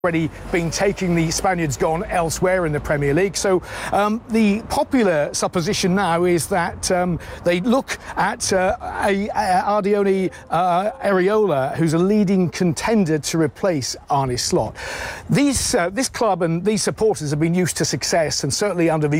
already been taking the Spaniards gone elsewhere in the Premier League. So the popular supposition now is that they look at Ardione Areola, who's a leading contender to replace Arne Slot. This club and these supporters have been used to success, and certainly under the